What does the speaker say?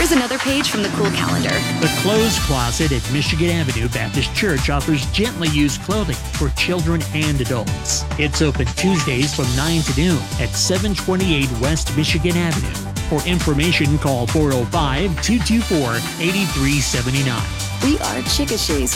Here's another page from the cool calendar. The Clothes Closet at Michigan Avenue Baptist Church offers gently used clothing for children and adults. It's open Tuesdays from 9 to noon at 728 West Michigan Avenue. For information, call 405-224-8379. We are Chickasha's